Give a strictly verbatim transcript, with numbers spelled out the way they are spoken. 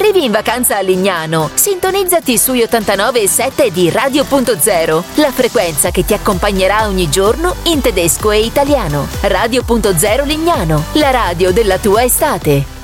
Arrivi in vacanza a Lignano? Sintonizzati sui ottantanove virgola sette di Radio Punto Zero, la frequenza che ti accompagnerà ogni giorno in tedesco e italiano. Radio Punto Zero Lignano, la radio della tua estate.